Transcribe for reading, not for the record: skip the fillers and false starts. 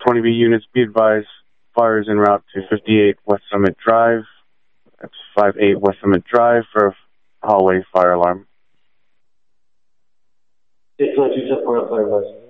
20B units, be advised, fire is en route to 58 West Summit Drive. That's 58 West Summit Drive for a hallway fire alarm. 692 10 fire alarm.